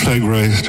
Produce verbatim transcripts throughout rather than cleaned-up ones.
flag raised.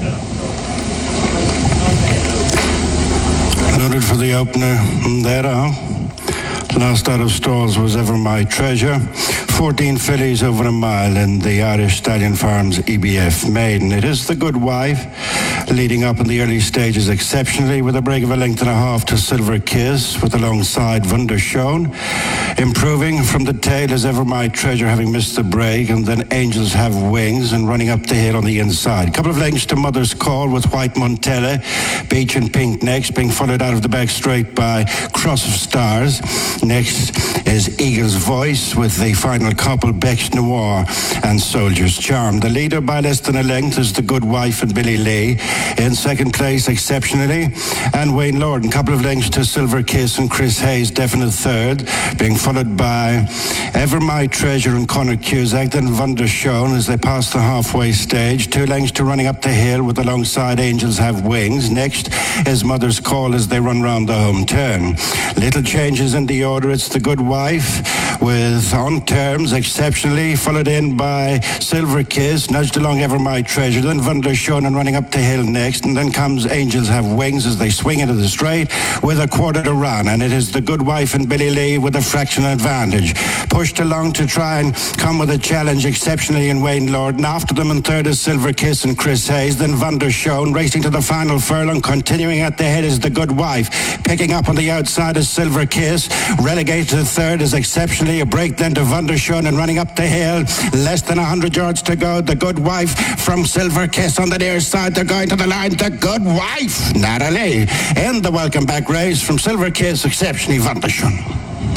Loaded for the opener, there are. Last out of stalls was Ever My Treasure. fourteen fillies over a mile in the Irish Stallion Farms E B F maiden. It is the Good Wife, leading up in the early stages exceptionally with a break of a length and a half to Silver Kiss, with alongside Wunderschön. Improving from the tail is Ever My Treasure, having missed the break, and then Angels Have Wings and running up the hill on the inside. Couple of lengths to Mother's Call with White Montella, Beach and Pink next, being followed out of the back straight by Cross of Stars. Next is Eagle's Voice with the final couple, Beck's Noir and Soldier's Charm. The leader by less than a length is the Good Wife and Billy Lee. In second place, exceptionally, and Wayne Lord. A couple of lengths to Silver Kiss and Chris Hayes, definite third, being followed by Ever My Treasure and Conor Cusack. Then Wunderschön as they pass the halfway stage. Two lengths to running up the hill with alongside Angels Have Wings. Next is Mother's Call as they run round the home turn. Little changes in the order. It's the Good Wife with On Terms exceptionally, followed in by Silver Kiss, nudged along Ever My Treasure, then Wunderschön and running up the hill next, and then comes Angels Have Wings as they swing into the straight with a quarter to run, and it is the Good Wife and Billy Lee with a fractional advantage. Pushed along to try and come with a challenge exceptionally in Wayne Lord, and after them in third is Silver Kiss and Chris Hayes, then Wunderschön racing to the final furlong. Continuing at the head is the Good Wife, picking up on the outside is Silver Kiss, relegated to third is exceptionally, a break then to Wunderschön and running up the hill, less than one hundred yards to go. The Good Wife from Silver Kiss on the near side, they're going to the line. The Good Wife, Natalie, in the welcome back race from Silver Kiss, exceptionally Wunderschön.